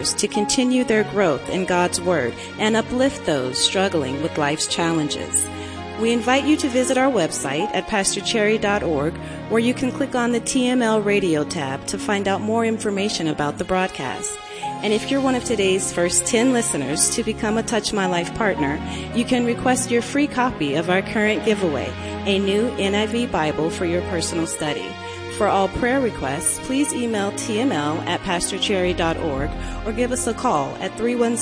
others to continue their growth in God's Word and uplift those struggling with life's challenges. We invite you to visit our website at pastorcherry.org, where you can click on the TML Radio tab to find out more information about the broadcast. And if you're one of today's first 10 listeners to become a Touch My Life partner, you can request your free copy of our current giveaway, a new NIV Bible for your personal study. For all prayer requests, please email tml@pastorcherry.org or give us a call at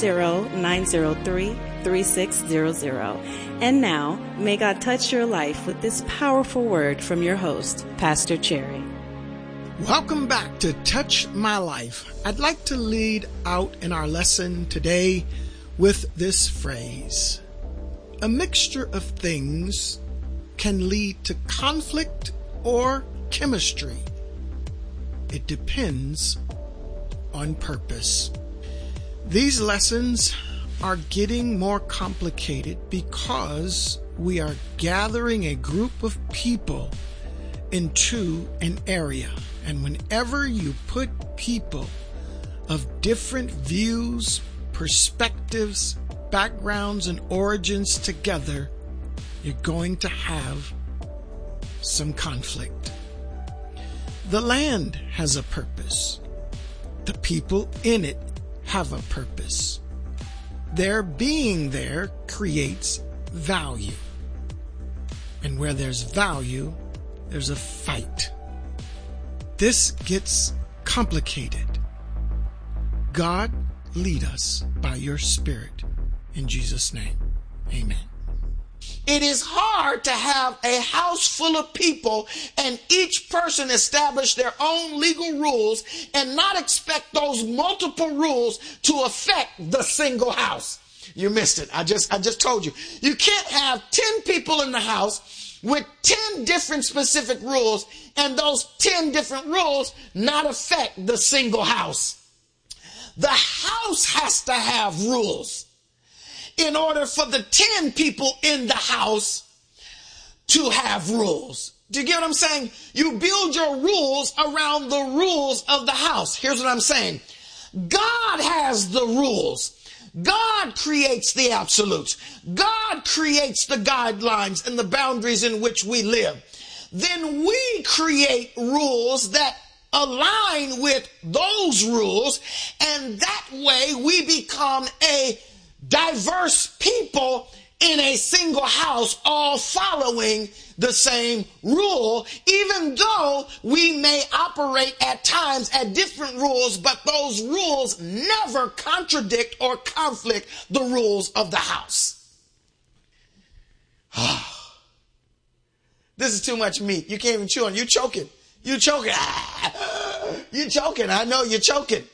310-903-3600. And now, may God touch your life with this powerful word from your host, Pastor Cherry. Welcome back to Touch My Life. I'd like to lead out in our lesson today with this phrase. A mixture of things can lead to conflict or chemistry. It depends on purpose. These lessons are getting more complicated because we are gathering a group of people into an area. And whenever you put people of different views, perspectives, backgrounds, and origins together, you're going to have some conflict. The land has a purpose. The people in it have a purpose. Their being there creates value. And where there's value, there's a fight. This gets complicated. God, lead us by your Spirit. In Jesus' name, amen. It is hard to have a house full of people and each person establish their own legal rules and not expect those multiple rules to affect the single house. You missed it. I just told you. You can't have 10 people in the house with 10 different specific rules and those 10 different rules not affect the single house. The house has to have rules in order for the 10 people in the house to have rules. Do you get what I'm saying? You build your rules around the rules of the house. Here's what I'm saying. God has the rules. God creates the absolutes. God creates the guidelines and the boundaries in which we live. Then we create rules that align with those rules, and that way we become a diverse people in a single house, all following the same rule, even though we may operate at times at different rules, but those rules never contradict or conflict the rules of the house. This is too much meat. You can't even chew on it. You're choking. You're choking. You're choking. I know you're choking.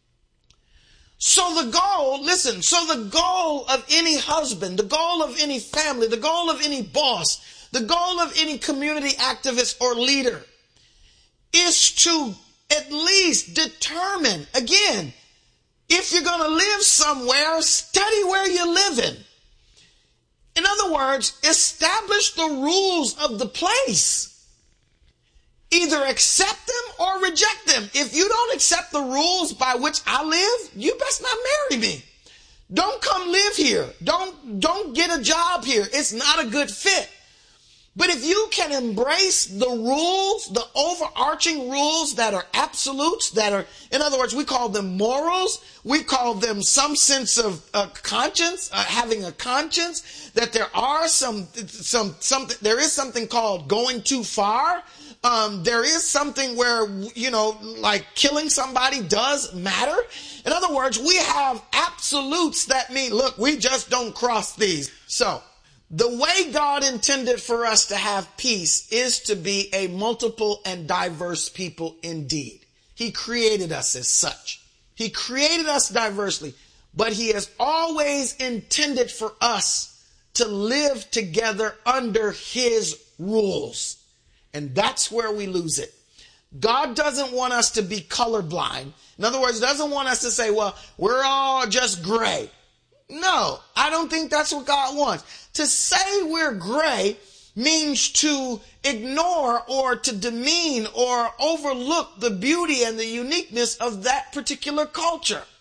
So the goal of any husband, the goal of any family, the goal of any boss, the goal of any community activist or leader is to at least determine, again, if you're going to live somewhere, study where you're living. In other words, establish the rules of the place. Either accept them or reject them. If you don't accept the rules by which I live, you best not marry me. Don't come live here. Don't get a job here. It's not a good fit. But if you can embrace the rules, the overarching rules that are absolutes, that are, in other words, we call them morals. We call them some sense of conscience, having a conscience, that there are there is something called going too far. There is something where, like killing somebody does matter. In other words, we have absolutes that mean, look, we just don't cross these. So the way God intended for us to have peace is to be a multiple and diverse people indeed. He created us as such. He created us diversely, but he has always intended for us to live together under his rules. And that's where we lose it. God doesn't want us to be colorblind. In other words, doesn't want us to say, well, we're all just gray. No, I don't think that's what God wants. To say we're gray means to ignore or to demean or overlook the beauty and the uniqueness of that particular culture.